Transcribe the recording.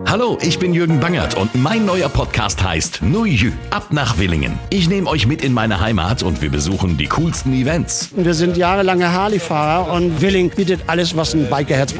Hallo, ich bin Jürgen Bangert und mein neuer Podcast heißt Nuju, ab nach Willingen. Ich nehme euch mit in meine Heimat und wir besuchen die coolsten Events. Wir sind jahrelange Harley-Fahrer und Willingen bietet alles, was ein Bikerherz